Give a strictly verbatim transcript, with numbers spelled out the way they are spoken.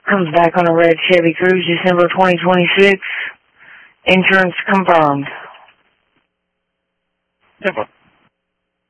Comes back on a red Chevy Cruze, December twenty twenty-six. Insurance confirmed. Simple.